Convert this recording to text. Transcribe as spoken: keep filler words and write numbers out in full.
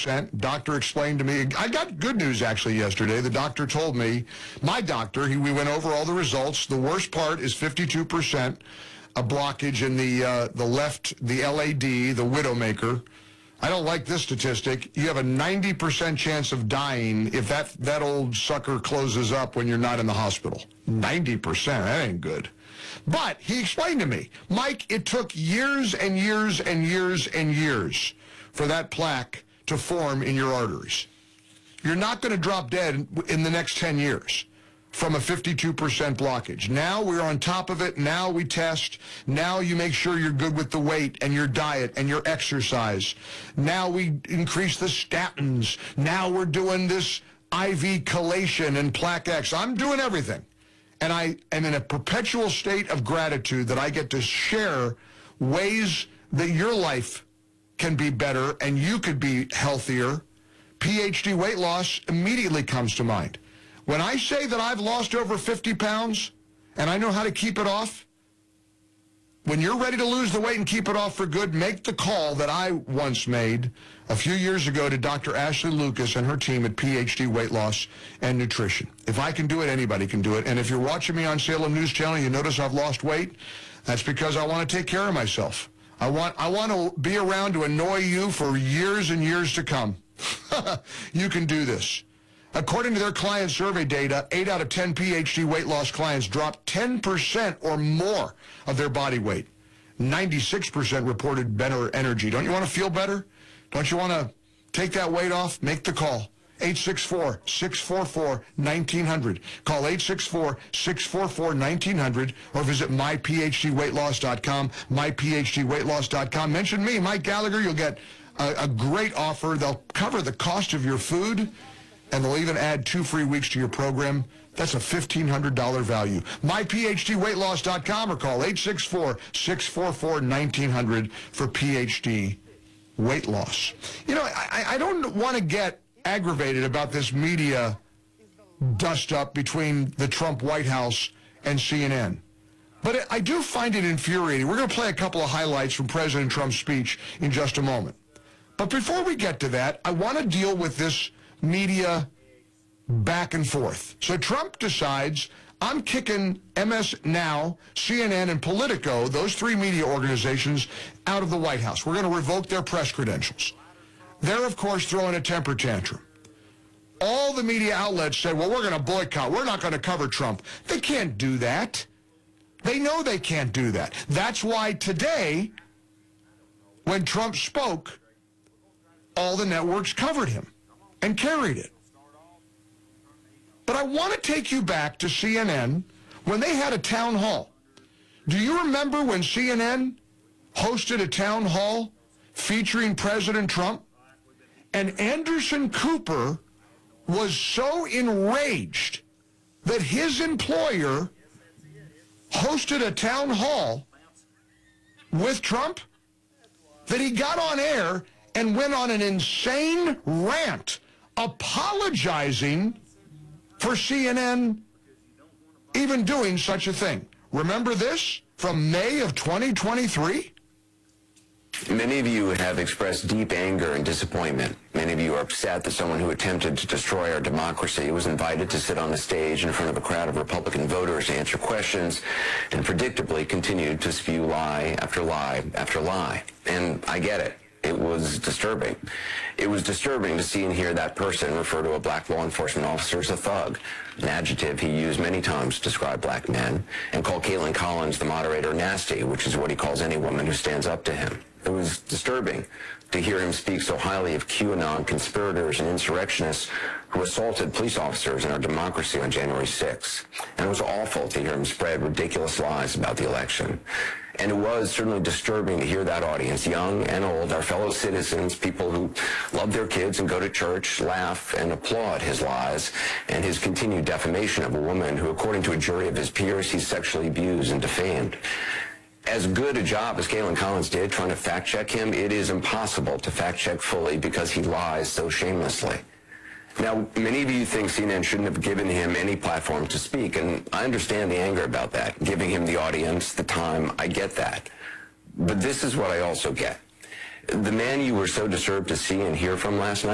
percent. Doctor explained to me, I got good news actually yesterday. The doctor told me, my doctor, he, we went over all the results. The worst part is fifty-two percent, a blockage in the uh, the left, the L A D, the widowmaker. I don't like this statistic. You have a ninety percent chance of dying if that, that old sucker closes up when you're not in the hospital. ninety percent, that ain't good. But he explained to me, Mike, it took years and years and years and years for that plaque to form in your arteries. You're not going to drop dead in the next ten years from a fifty-two percent blockage. Now we're on top of it. Now we test. Now you make sure you're good with the weight and your diet and your exercise. Now we increase the statins. Now we're doing this I V chelation and Plaque X. I'm doing everything. And I am in a perpetual state of gratitude that I get to share ways that your life can be better and you could be healthier. P H D weight loss immediately comes to mind. When I say that I've lost over fifty pounds and I know how to keep it off, when you're ready to lose the weight and keep it off for good, make the call that I once made a few years ago to Doctor Ashley Lucas and her team at P H D Weight Loss and Nutrition. If I can do it, anybody can do it. And if you're watching me on Salem News Channel, you notice I've lost weight, that's because I want to take care of myself. I want, I want to be around to annoy you for years and years to come. You can do this. According to their client survey data, eight out of ten P H D weight loss clients dropped ten percent or more of their body weight. ninety-six percent reported better energy. Don't you want to feel better? Don't you want to take that weight off? Make the call. eight six four, six four four, one nine zero zero. Call eight six four, six four four, one nine zero zero or visit my p h d weight loss dot com, my p h d weight loss dot com. Mention me, Mike Gallagher. You'll get a, a great offer. They'll cover the cost of your food, and they'll even add two free weeks to your program. That's a fifteen hundred dollars value. my p h d weight loss dot com or call eight six four, six four four, one nine zero zero for P H D weight loss. You know, I, I don't want to get aggravated about this media dust-up between the Trump White House and C N N. But I do find it infuriating. We're going to play a couple of highlights from President Trump's speech in just a moment. But before we get to that, I want to deal with this media back and forth. So Trump decides, I'm kicking M S Now, C N N, and Politico, those three media organizations, out of the White House. We're going to revoke their press credentials. They're, of course, throwing a temper tantrum. All the media outlets say, well, we're going to boycott. We're not going to cover Trump. They can't do that. They know they can't do that. That's why today, when Trump spoke, all the networks covered him and carried it. But I want to take you back to C N N when they had a town hall. Do you remember when C N N hosted a town hall featuring President Trump? And Anderson Cooper was so enraged that his employer hosted a town hall with Trump that he got on air and went on an insane rant apologizing for C N N even doing such a thing. Remember this from May of twenty twenty-three? Many of you have expressed deep anger and disappointment. Many of you are upset that someone who attempted to destroy our democracy was invited to sit on a stage in front of a crowd of Republican voters to answer questions and predictably continued to spew lie after lie after lie. And I get it. It was disturbing. It was disturbing to see and hear that person refer to a black law enforcement officer as a thug, an adjective he used many times to describe black men, and call Caitlin Collins, the moderator, nasty, which is what he calls any woman who stands up to him. It was disturbing to hear him speak so highly of QAnon conspirators and insurrectionists who assaulted police officers in our democracy on January sixth. And it was awful to hear him spread ridiculous lies about the election. And it was certainly disturbing to hear that audience, young and old, our fellow citizens, people who love their kids and go to church, laugh and applaud his lies and his continued defamation of a woman who, according to a jury of his peers, he sexually abused and defamed. As good a job as Caitlin Collins did trying to fact-check him, it is impossible to fact-check fully because he lies so shamelessly. Now, many of you think C N N shouldn't have given him any platform to speak, and I understand the anger about that, giving him the audience, the time, I get that. But this is what I also get. The man you were so disturbed to see and hear from last night